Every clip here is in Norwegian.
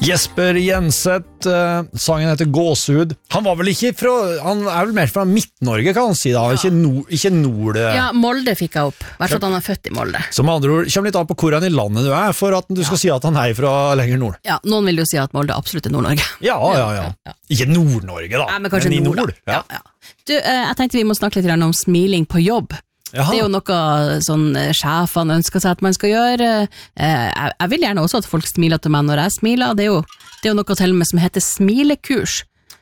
Jesper Jenseth, sangen heter Gåsehud. Han var vel ikke fra, han vel mer fra Midt-Norge, kan han si da, ikke nord. Ja, Molde fikk jeg opp, hvert fall at han født i Molde. Så med andre ord, kommer litt av på hvor han i landet du for at du skal si at han fra lenger nord. Ja, noen vil jo si at Molde absolutt Nord-Norge. Ja. Ikke Nord-Norge da, men kanskje nord. Ja. Du, jeg tenkte vi må snakke litt om smiling på jobb. Jaha. Det jo noe sånn sjefene ønsker seg at man skal gjøre. Jeg vil gjerne også at folk smiler til meg når jeg smiler. Det er jo noe til og med som heter smilekurs.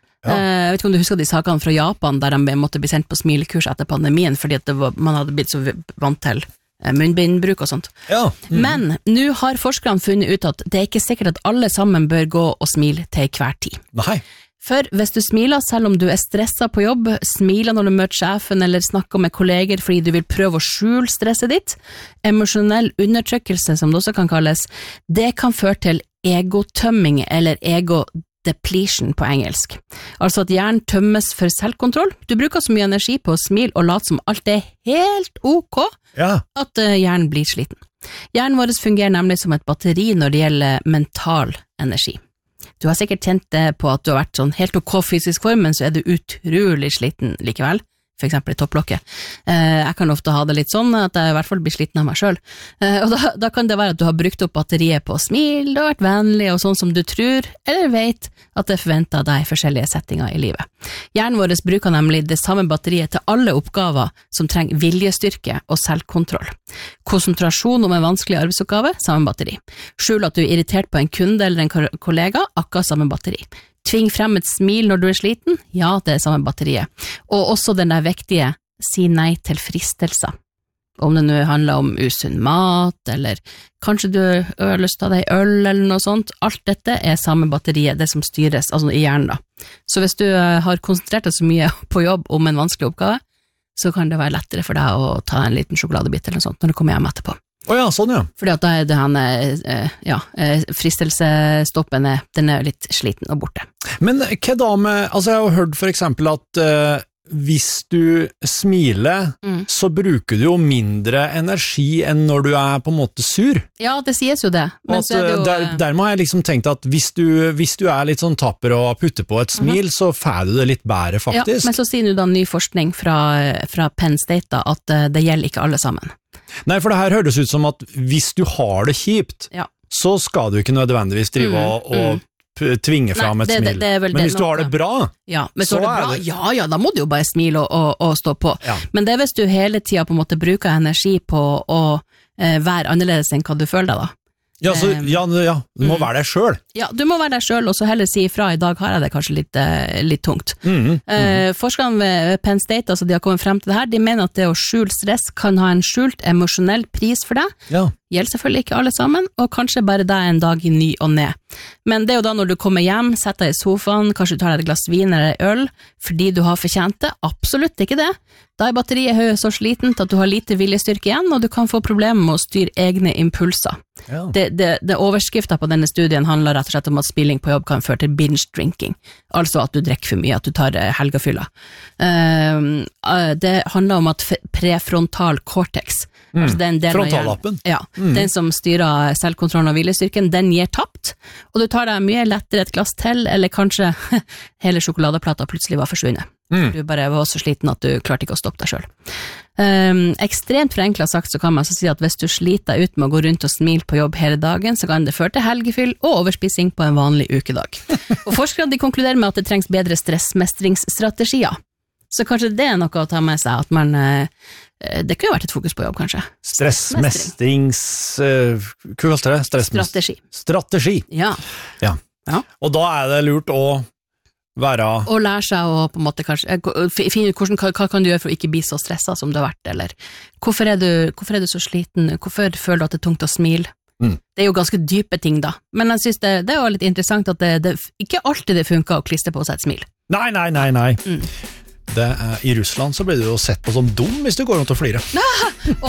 Jeg vet ikke om du husker de sakene fra Japan der de måtte bli sendt på smilekurs etter pandemien fordi at man hadde blitt så vant til munnbindbruk og sånt. Men nå har forskerne funnet ut at det ikke sikkert at alle sammen bør gå og smile til hver tid. Nei. For hvis du smiler selv om du stresset på jobb, smiler når du møter sjefen eller snakker med kolleger fordi du vil prøve å skjule stresset ditt, emosjonell undertrykkelse som det også kan kalles, det kan føre til egotømming eller ego-depletion på engelsk. Altså at hjernen tømmes for selvkontroll. Du bruker så mye energi på å smile og late som alt helt ok at hjernen blir sliten. Hjernen vår fungerer nemlig som et batteri når det gjelder mental energi. Du har sikkert kjent det på at du har vært sånn helt ok fysisk form, men så du utrolig sliten likevel, for eksempel i topplokket. Jeg kan ofte ha det litt sånn at jeg i hvert fall blir sliten av meg selv. Og da kan det være at du har brukt opp batteriet på å smile, du har vært vennlig og sånn som du tror, eller vet at det forventer deg i forskjellige settinger i livet. Hjernen vår bruker nemlig det samme batteriet til alle oppgaver som trenger viljestyrke og selvkontroll. Konsentrasjon om en vanskelig arbeidsoppgave, samme batteri. Skjul at du irritert på en kunde eller en kollega, akkurat samme batteri. Tving frem et smil når du sliten, ja, det samme batteriet. Og også den der vektige, si nei til fristelser. Om det nå handler om usunn mat, eller kanskje du har lyst til å ta deg øl eller noe sånt, alt dette samme batteriet, det som styres, altså i hjernen da. Så hvis du har konsentrert deg så mye på jobb om en vanskelig oppgave, så kan det være lettere for deg å ta en liten sjokoladebit eller noe sånt når du kommer hjem etterpå. Sånn Fordi at da det fristelsestoppen den litt sliten og borte. Men hva da med, altså jeg har hørt for eksempel at hvis du smiler, så bruker du jo mindre energi enn når du på en måte sur. Ja, det sies jo det. Men så det jo dermed har jeg liksom tenkt at hvis du litt sånn tapper og putter på et smil, så får du det litt bedre faktisk. Ja, men så sier du da ny forskning fra Penn State da, at det gjelder ikke alle sammen. Nei, for det her høres ut som at hvis du har det kjipt, så skal du ikke nødvendigvis drive og tvinge fram et smil. Men hvis du har det bra, så da må du jo bare smile og stå på. Men det hvis du hele tiden på en måte bruker energi på å være annerledes enn hva du føler deg da. Du må være deg selv. Ja, du må være deg selv, og så heller si ifra, i dag har jeg det kanskje litt tungt. Forskerne ved Penn State, altså de har kommet frem til det her, de mener at det å skjule stress kan ha en skjult emosjonell pris for deg. Gjelder selvfølgelig ikke alle sammen, og kanskje bare deg en dag i ny og ned. Men det jo da når du kommer hjem, setter deg i sofaen, kanskje du tar deg et glass vin eller øl, fordi du har fortjent det, absolutt ikke det. Da batteriet så slitent at du har lite viljestyrke igjen, og du kan få problemer med å styre egne impulser. Det overskriften på denne studien handler rett og slett om at spilling på jobb kan føre til binge drinking, altså at du drikker for mye, at du tar helgafylla. Det handler om at prefrontal cortex, altså den frontalappen. Den som styrer selvkontrollen og viljestyrken, den gir tapt, og du tar deg mye lettere et glass til, eller kanskje hele sjokoladeplata plutselig var forsvunnet. Du bare var så sliten at du klarte ikke å stoppe deg selv. Ekstremt forenklet sagt så kan man si at hvis du sliter deg ut med å gå rundt og smile på jobb hele dagen, så kan det føre til helgefyll og overspising på en vanlig ukedag. Og forskerne de konkluderer med at det trengs bedre stressmestringsstrategier. Så kanskje det noe å ta med seg, at man det kunne vært et fokus på jobb, kanskje. Stressmestrings... hva kalte det? Strategi. Ja. Og da det lurt å være... Og lære seg å på en måte kanskje finne ut hva kan du gjøre for å ikke bli så stresset som du har vært, eller hvorfor du så sliten, hvorfor føler du at det tungt å smile? Det jo ganske dype ting da, men jeg synes det jo litt interessant at det ikke alltid det funker å klistre på seg et smil. Nei. I Russland så blir du jo sett på som dum hvis du går rundt og flirer.